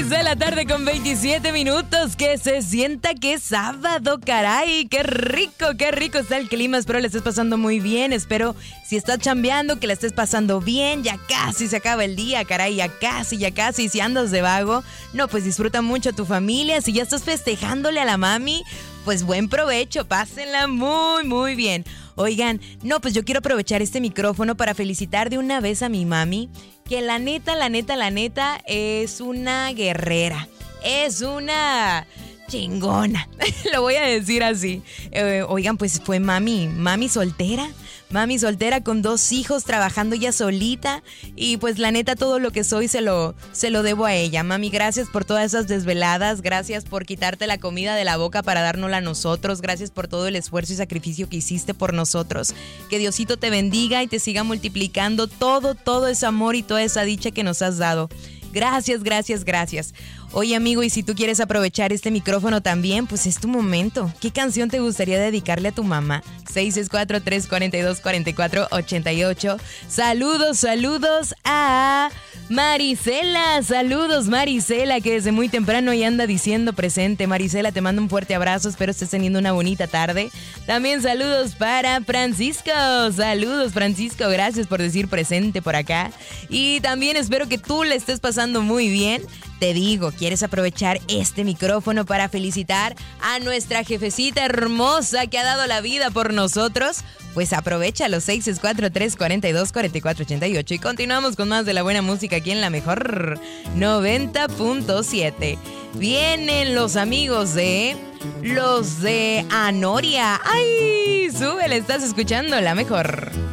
6 de la tarde con 27 minutos. Que se sienta que es sábado, caray. Qué rico está el clima. Espero le estés pasando muy bien. Espero, si estás chambeando, que la estés pasando bien. Ya casi se acaba el día, caray. Ya casi. Y si andas de vago, no, pues disfruta mucho a tu familia. Si ya estás festejándole a la mami, pues buen provecho. Pásenla muy bien. Oigan, no, pues yo quiero aprovechar este micrófono para felicitar de una vez a mi mami, que la neta es una guerrera, es una chingona, lo voy a decir así. Oigan, pues fue mami soltera con 2 hijos, trabajando ella solita, y pues la neta todo lo que soy se lo debo a ella. Mami, gracias por todas esas desveladas, gracias por quitarte la comida de la boca para dárnosla a nosotros, gracias por todo el esfuerzo y sacrificio que hiciste por nosotros. Que Diosito te bendiga y te siga multiplicando todo ese amor y toda esa dicha que nos has dado. Gracias. Oye, amigo, y si tú quieres aprovechar este micrófono también, pues es tu momento. ¿Qué canción te gustaría dedicarle a tu mamá? 664-342-4488. Saludos a Marisela. Saludos, Marisela, que desde muy temprano ya anda diciendo presente. Marisela, te mando un fuerte abrazo. Espero estés teniendo una bonita tarde. También saludos para Francisco. Saludos, Francisco. Gracias por decir presente por acá. Y también espero que tú le estés pasando muy bien. Te digo, ¿quieres aprovechar este micrófono para felicitar a nuestra jefecita hermosa que ha dado la vida por nosotros? Pues aprovecha los 664-342-4488 y continuamos con más de la buena música aquí en la mejor 90.7. Vienen los amigos de Anoria. ¡Ay! Súbele, estás escuchando la mejor.